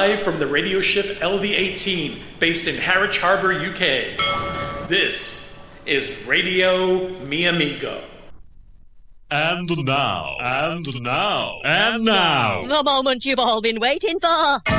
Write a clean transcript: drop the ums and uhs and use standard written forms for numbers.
live from the radio ship LV-18, based in Harwich Harbour, UK. This is Radio Mi Amigo. And now. The moment you've all been waiting for.